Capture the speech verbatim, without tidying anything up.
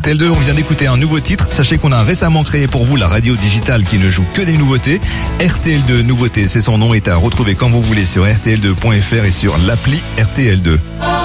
R T L deux, on vient d'écouter un nouveau titre. Sachez qu'on a récemment créé pour vous la radio digitale qui ne joue que des nouveautés. R T L deux Nouveautés, c'est son nom, est à retrouver quand vous voulez sur R T L deux point F R et sur l'appli R T L deux.